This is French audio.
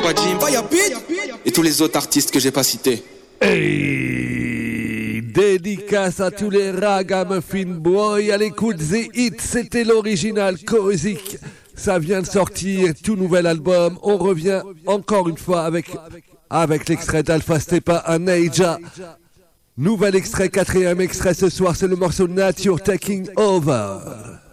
Jim, et tous les autres artistes que j'ai pas cités. Hey, dédicace à tous les ragamuffin boys à l'écoute The Hit, c'était l'original Kozik. Ça vient de sortir, tout nouvel album. On revient encore une fois avec l'extrait d'Alpha Stepa à Neija. Nouvel extrait, quatrième extrait ce soir, c'est le morceau Nature Taking Over.